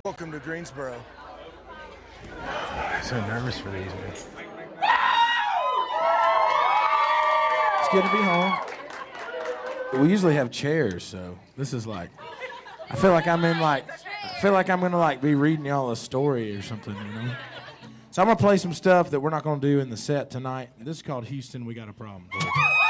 Welcome to Greensboro. I'm so nervous for these, man. It's good to be home. We usually have chairs, so this is like, I feel like I'm gonna be reading y'all a story or something, you know. So I'm gonna play some stuff that we're not gonna do in the set tonight. This is called Houston, We Got a Problem.